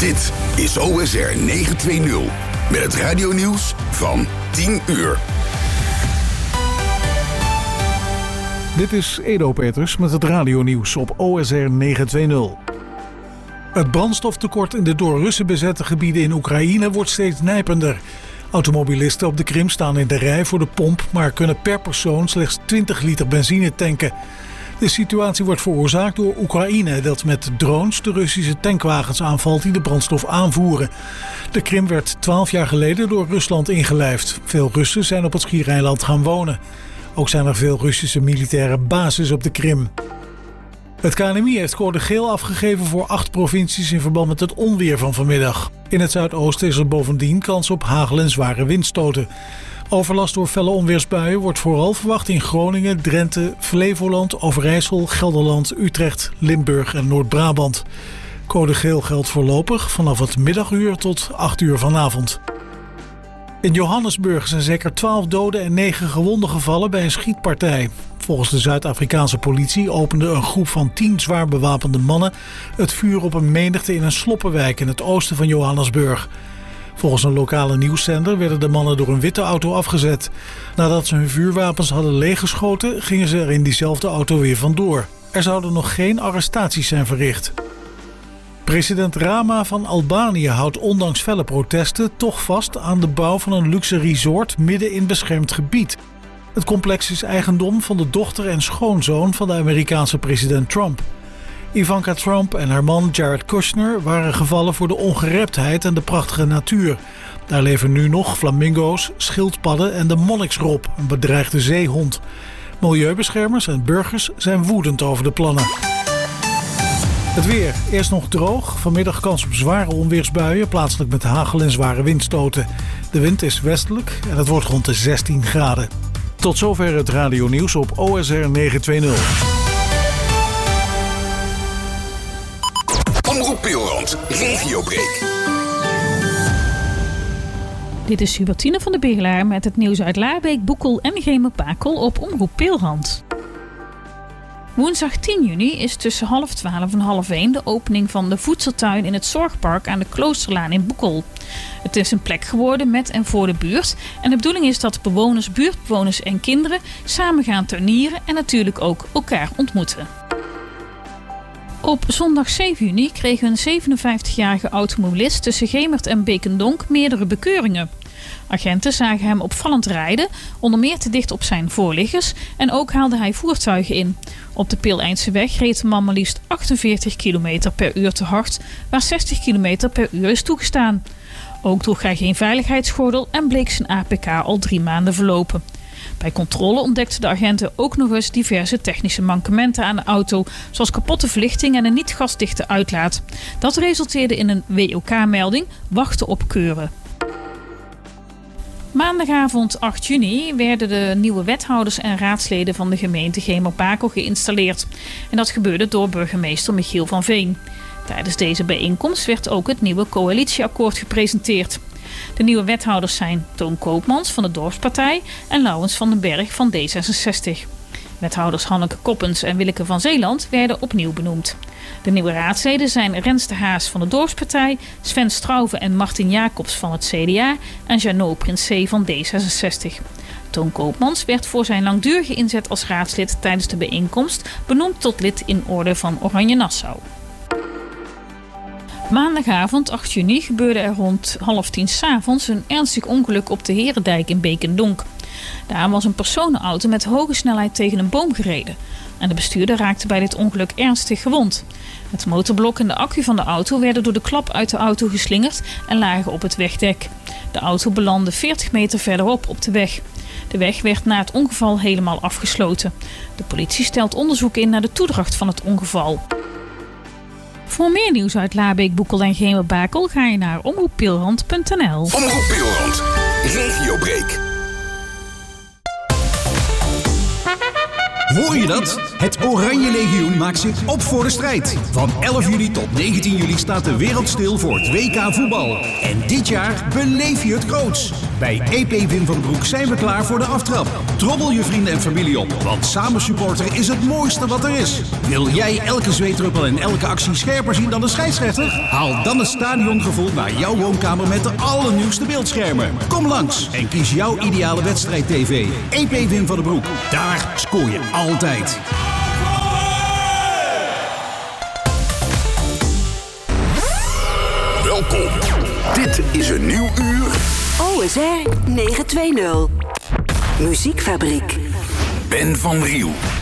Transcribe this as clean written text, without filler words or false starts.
Dit is OSR 920 met het radionieuws van 10 uur. Dit is Edo Peters met het radionieuws op OSR 920. Het brandstoftekort in de door Russen bezette gebieden in Oekraïne wordt steeds nijpender. Automobilisten op de Krim staan in de rij voor de pomp, maar kunnen per persoon slechts 20 liter benzine tanken. De situatie wordt veroorzaakt door Oekraïne, dat met drones de Russische tankwagens aanvalt die de brandstof aanvoeren. De Krim werd 12 jaar geleden door Rusland ingelijfd. Veel Russen zijn op het Schiereiland gaan wonen. Ook zijn er veel Russische militaire bases op de Krim. Het KNMI heeft code geel afgegeven voor 8 provincies in verband met het onweer van vanmiddag. In het zuidoosten is er bovendien kans op hagel en zware windstoten. Overlast door felle onweersbuien wordt vooral verwacht in Groningen, Drenthe, Flevoland, Overijssel, Gelderland, Utrecht, Limburg en Noord-Brabant. Code geel geldt voorlopig vanaf het middaguur tot 8 uur vanavond. In Johannesburg zijn zeker 12 doden en 9 gewonden gevallen bij een schietpartij. Volgens de Zuid-Afrikaanse politie opende een groep van 10 zwaar bewapende mannen het vuur op een menigte in een sloppenwijk in het oosten van Johannesburg. Volgens een lokale nieuwszender werden de mannen door een witte auto afgezet. Nadat ze hun vuurwapens hadden leeggeschoten, gingen ze er in diezelfde auto weer vandoor. Er zouden nog geen arrestaties zijn verricht. President Rama van Albanië houdt ondanks felle protesten toch vast aan de bouw van een luxe resort midden in beschermd gebied. Het complex is eigendom van de dochter en schoonzoon van de Amerikaanse president Trump. Ivanka Trump en haar man Jared Kushner waren gevallen voor de ongereptheid en de prachtige natuur. Daar leven nu nog flamingo's, schildpadden en de monniksrop, een bedreigde zeehond. Milieubeschermers en burgers zijn woedend over de plannen. Het weer. Eerst nog droog. Vanmiddag kans op zware onweersbuien, plaatselijk met hagel en zware windstoten. De wind is westelijk en het wordt rond de 16 graden. Tot zover het radionieuws op OSR 920. Omroep Pilrand, regiobreak. Dit is Hubertine van de Beerlaar met het nieuws uit Laarbeek, Boekel en Gemerpakel op Omroep Pilrand. Woensdag 10 juni is tussen 11:30 en 12:30 de opening van de voedseltuin in het Zorgpark aan de Kloosterlaan in Boekel. Het is een plek geworden met en voor de buurt. En de bedoeling is dat bewoners, buurtbewoners en kinderen samen gaan tuinieren en natuurlijk ook elkaar ontmoeten. Op zondag 7 juni kreeg een 57-jarige automobilist tussen Gemert en Bekendonk meerdere bekeuringen. Agenten zagen hem opvallend rijden, onder meer te dicht op zijn voorliggers en ook haalde hij voertuigen in. Op de Peel-Eindse reed de man maar liefst 48 km per uur te hard, waar 60 km per uur is toegestaan. Ook droeg hij geen veiligheidsgordel en bleek zijn APK al 3 maanden verlopen. Bij controle ontdekten de agenten ook nog eens diverse technische mankementen aan de auto, zoals kapotte verlichting en een niet gasdichte uitlaat. Dat resulteerde in een WOK-melding, wachten op keuren. Maandagavond 8 juni werden de nieuwe wethouders en raadsleden van de gemeente Gemerpakel geïnstalleerd. En dat gebeurde door burgemeester Michiel van Veen. Tijdens deze bijeenkomst werd ook het nieuwe coalitieakkoord gepresenteerd. De nieuwe wethouders zijn Toon Koopmans van de Dorpspartij en Laurens van den Berg van D66. Wethouders Hanneke Koppens en Willeke van Zeeland werden opnieuw benoemd. De nieuwe raadsleden zijn Rens de Haas van de Dorpspartij, Sven Strauve en Martin Jacobs van het CDA en Jeannot Princé van D66. Toon Koopmans werd voor zijn langdurige inzet als raadslid tijdens de bijeenkomst benoemd tot lid in orde van Oranje Nassau. Maandagavond 8 juni gebeurde er rond 9:30 s'avonds een ernstig ongeluk op de Herendijk in Bekendonk. Daar was een personenauto met hoge snelheid tegen een boom gereden. En de bestuurder raakte bij dit ongeluk ernstig gewond. Het motorblok en de accu van de auto werden door de klap uit de auto geslingerd en lagen op het wegdek. De auto belandde 40 meter verderop op de weg. De weg werd na het ongeval helemaal afgesloten. De politie stelt onderzoek in naar de toedracht van het ongeval. Voor meer nieuws uit Laarbeek, Boekel en Gemerpakel ga je naar omroeppilrand.nl. Omroep Pilrand, regiobreak. Hoor je dat? Het Oranje Legioen maakt zich op voor de strijd. Van 11 juli tot 19 juli staat de wereld stil voor het WK voetbal. En dit jaar beleef je het groots. Bij EP Wim van den Broek zijn we klaar voor de aftrap. Trommel je vrienden en familie op, want samen supporter is het mooiste wat er is. Wil jij elke zweetruppel en elke actie scherper zien dan de scheidsrechter? Haal dan het stadiongevoel naar jouw woonkamer met de allernieuwste beeldschermen. Kom langs en kies jouw ideale wedstrijd-tv. EP Wim van den Broek. Daar scoor je altijd. Welkom. Dit is een nieuw uur. OSR 920. Muziekfabriek. Ben van Riel.